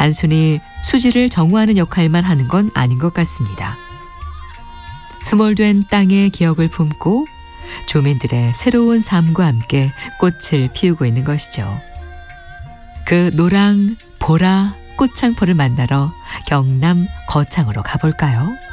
단순히 수지를 정화하는 역할만 하는 건 아닌 것 같습니다. 수몰된 땅의 기억을 품고 주민들의 새로운 삶과 함께 꽃을 피우고 있는 것이죠. 그 노랑, 보라, 꽃창포를 만나러 경남 거창으로 가볼까요?